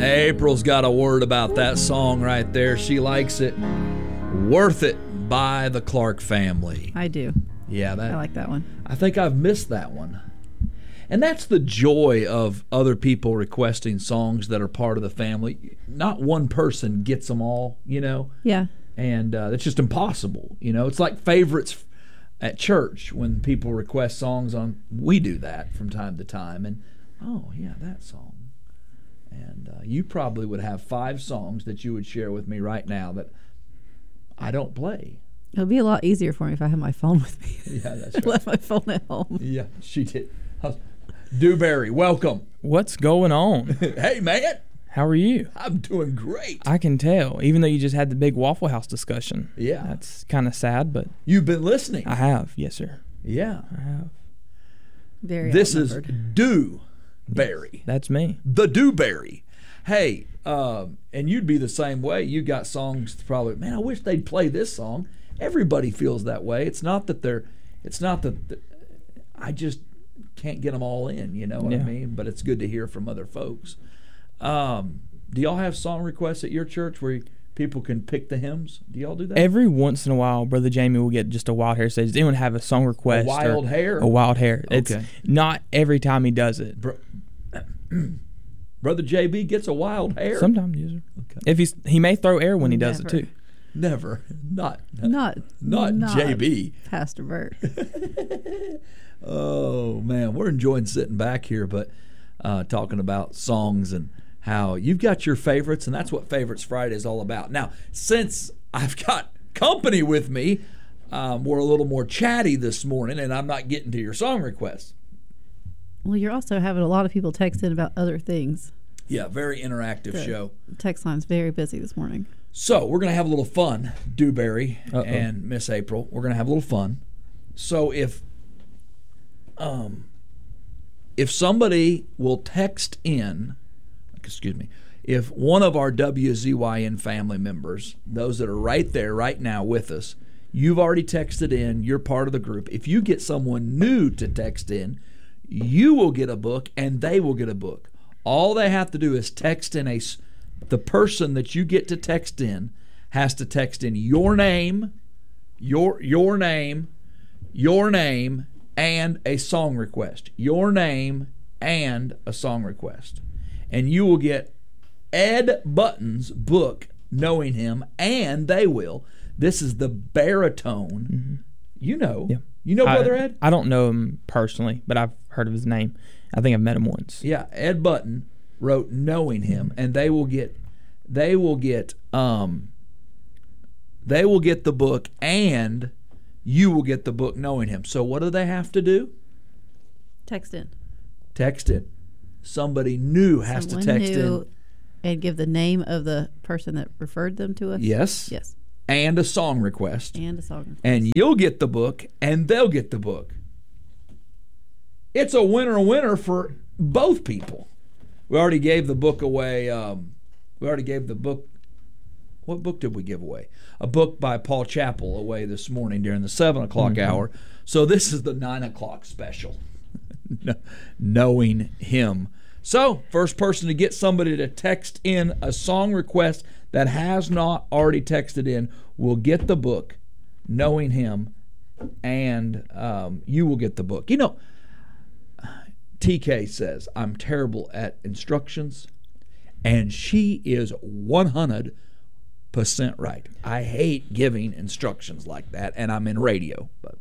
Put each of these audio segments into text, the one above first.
April's got a word about that song right there. She likes it. Worth It by the Clark Family. I do. Yeah, I like that one. I think I've missed that one. And that's the joy of other people requesting songs that are part of the family. Not one person gets them all, you know. Yeah. And it's just impossible, you know. It's like favorites at church when people request songs on. We do that from time to time. And, oh, yeah, that song. And you probably would have 5 songs that you would share with me right now that I don't play. It'll be a lot easier for me if I have my phone with me. Yeah, that's right. I left my phone at home. Yeah, she did. Dewberry, welcome. What's going on? Hey, man. How are you? I'm doing great. I can tell, even though you just had the big Waffle House discussion. Yeah. That's kind of sad, but... You've been listening. I have, yes, sir. Yeah. I have. Very This is outnumbered. Dewberry. Yes, that's me. The Dewberry. Hey, and you'd be the same way. You got songs probably, man, I wish they'd play this song. Everybody feels that way. It's not that I just can't get them all in, you know what I mean? But it's good to hear from other folks. Do y'all have song requests at your church where people can pick the hymns? Do y'all do that? Every once in a while, Brother Jamie will get just a wild hair. Says, does anyone have a song request? A wild hair? A wild hair. Okay. It's not every time he does it. Brother JB gets a wild hair? Sometimes, yes, sir. Okay. If he may throw air when he does it too. Never. Not Not JB. Pastor Bert. Oh, man. We're enjoying sitting back here, but talking about songs and how you've got your favorites, and that's what Favorites Friday is all about. Now, since I've got company with me, we're a little more chatty this morning, and I'm not getting to your song requests. Well, you're also having a lot of people text in about other things. Yeah, very interactive show. Text line's very busy this morning. So we're going to have a little fun, Dewberry and Miss April. We're going to have a little fun. So if somebody will text in, if one of our WZYN family members, those that are right there right now with us, you've already texted in, you're part of the group. If you get someone new to text in, you will get a book and they will get a book. All they have to do is text in the person that you get to text in has to text in your name, your name, and a song request. Your name and a song request. And you will get Ed Button's book, Knowing Him, and they will. This is the baritone. Mm-hmm. You know. Yeah. You know Brother Ed? I don't know him personally, but I've heard of his name. I think I've met him once. Yeah, Ed Button wrote Knowing Him, and they will get the book, and you will get the book Knowing Him. So what do they have to do? Text in. Text in. Somebody new has to text in. And give the name of the person that referred them to us? Yes. Yes. And a song request. And And you'll get the book, and they'll get the book. It's a winner for both people. We already gave the book away. We already gave the book. What book did we give away? A book by Paul Chappell away this morning during the 7 o'clock hour. So this is the 9 o'clock special. Knowing Him. So, first person to get somebody to text in a song request that has not already texted in will get the book, Knowing Him, and you will get the book. You know, TK says, I'm terrible at instructions, and she is 100% right. I hate giving instructions like that, and I'm in radio, but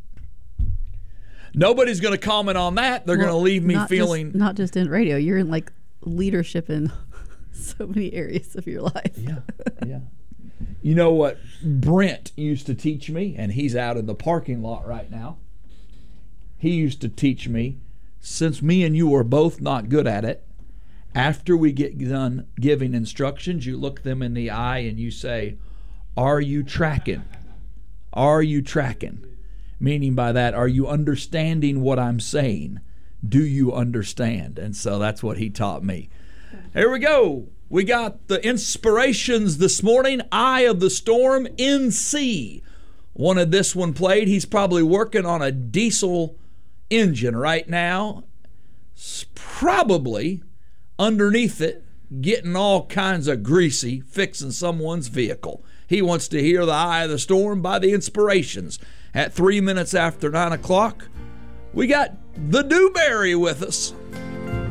nobody's going to comment on that. They're going to leave me feeling... Not just in radio. You're in, like, leadership in so many areas of your life. Yeah. You know what Brent used to teach me, and he's out in the parking lot right now. He used to teach me, since me and you are both not good at it, after we get done giving instructions, you look them in the eye and you say, are you tracking? Are you tracking? Meaning by that, are you understanding what I'm saying? Do you understand? And so that's what he taught me. Here we go. We got the inspirations this morning. Eye of the Storm, NC. Wanted this one played. He's probably working on a diesel engine right now. Probably underneath it getting all kinds of greasy fixing someone's vehicle. He wants to hear the Eye of the Storm by the Inspirations. At 3 minutes after 9 o'clock, we got the Dewberry with us.